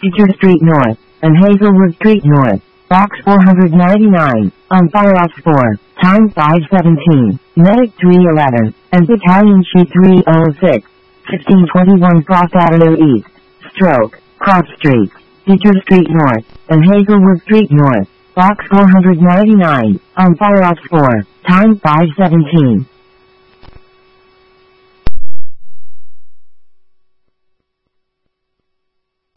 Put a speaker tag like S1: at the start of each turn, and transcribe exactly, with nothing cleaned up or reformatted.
S1: Beecher Street North, and Hazelwood Street North. Box four ninety-nine, on Fireoff four, Time five seventeen, Medic three eleven, and Battalion Chief three oh six, sixteen twenty-one Cross Avenue East, Stroke, Cross Street, Beecher Street North, and Hazelwood Street North. Box four ninety-nine, on Fireoff four, Time five seventeen.